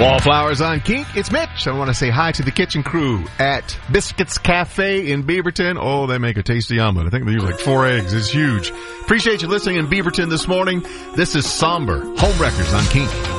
Wallflowers on Kink. It's Mitch. I want to say hi to the kitchen crew at Biscuits Cafe in Beaverton. Oh, they make a tasty omelet. I think they use like 4 eggs. It's huge. Appreciate you listening in Beaverton this morning. This is Somber Home Records on Kink.